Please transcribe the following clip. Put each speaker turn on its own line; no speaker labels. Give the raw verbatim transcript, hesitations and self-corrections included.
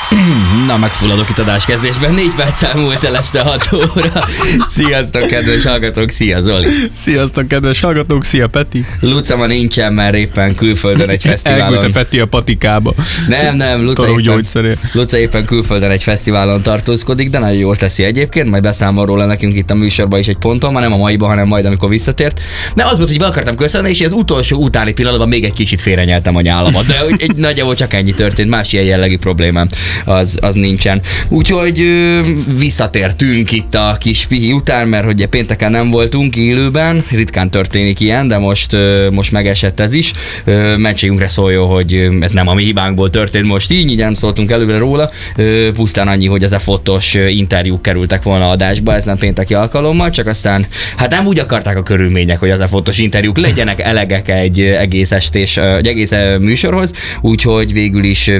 Na, megfulladok itt adáskezdésben. Négy perc elmúlt el este hat óra. Sziasztok, kedves hallgatók, szia Zoli.
Sziasztok, kedves hallgatók, szia Peti.
Luca ma nincsen, mert éppen külföldön egy fesztiválon.
Elküldte Peti a patikába.
Nem, nem, Luca éppen, Luca éppen külföldön egy fesztiválon tartózkodik, de nagyon jól teszi egyébként, majd beszámol róla nekünk itt a műsorban is egy ponton, már nem a maiba, hanem majd, amikor visszatért. De az volt, hogy be akartam köszönni, és az utolsó utáni pillanatban még egy kicsit félrenyeltem a nyálamat, de egy nagyjából csak ennyi történt, más ilyen jellegű problémám az, az nincsen. Úgyhogy ö, visszatértünk itt a kis pihi után, mert hogy pénteken nem voltunk élőben, ritkán történik ilyen, de most, ö, most megesett ez is. Ö, mentségünkre szóljon, hogy ez nem a mi hibánkból történt most így, így nem szóltunk előre róla, ö, pusztán annyi, hogy ez a fotós interjúk kerültek volna adásba ezen pénteki alkalommal, csak aztán hát nem úgy akarták a körülmények, hogy az a fotós interjúk legyenek elegek egy egész estés, egy egész műsorhoz, úgyhogy végül is